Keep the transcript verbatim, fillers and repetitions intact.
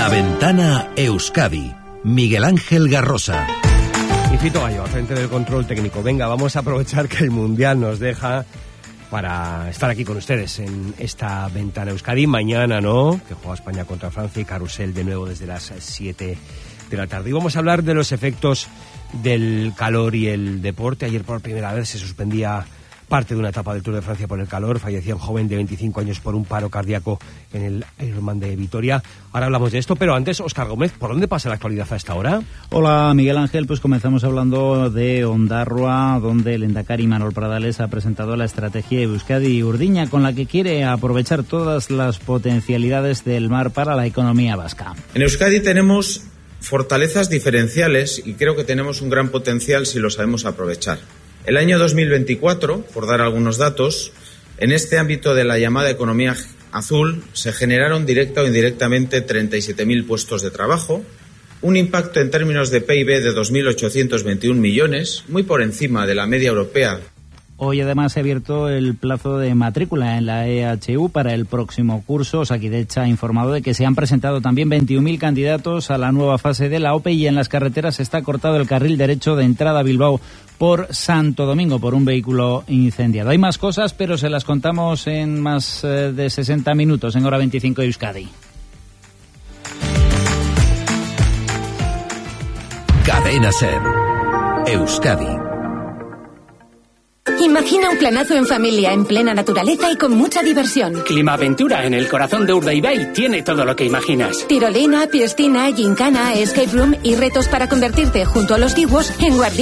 La Ventana Euskadi. Miguel Ángel Garrosa. Y Fito Gallo, al frente del control técnico. Venga, vamos a aprovechar que el Mundial nos deja para estar aquí con ustedes en esta Ventana Euskadi. Mañana, ¿no?, que juega España contra Francia y carrusel de nuevo desde las siete de la tarde. Y vamos a hablar de los efectos del calor y el deporte. Ayer por primera vez se suspendía parte de una etapa del Tour de Francia por el calor. Fallecía un joven de veinticinco años por un paro cardíaco en el Ironman de Vitoria. Ahora hablamos de esto, pero antes, Óscar Gómez, ¿por dónde pasa la actualidad a esta hora? Hola, Miguel Ángel. Pues comenzamos hablando de Ondarroa, donde el Lehendakari Manuel Pradales ha presentado la estrategia Euskadi Urdiña, con la que quiere aprovechar todas las potencialidades del mar para la economía vasca. En Euskadi tenemos fortalezas diferenciales y creo que tenemos un gran potencial si lo sabemos aprovechar. El año dos mil veinticuatro, por dar algunos datos, en este ámbito de la llamada economía azul se generaron directa o indirectamente treinta y siete mil puestos de trabajo, un impacto en términos de P I B de dos mil ochocientos veintiuno millones, muy por encima de la media europea. Hoy además se ha abierto el plazo de matrícula en la E H U para el próximo curso. Osakidetza ha informado de que se han presentado también veintiún mil candidatos a la nueva fase de la O P E y en las carreteras está cortado el carril derecho de entrada a Bilbao por Santo Domingo por un vehículo incendiado. Hay más cosas, pero se las contamos en más de sesenta minutos en Hora veinticinco de Euskadi. Cadena SER. Euskadi. Imagina un planazo en familia, en plena naturaleza y con mucha diversión. Climaventura en el corazón de Urdaibai tiene todo lo que imaginas. Tirolina, piscina, gincana, escape room y retos para convertirte junto a los dibujos en guardián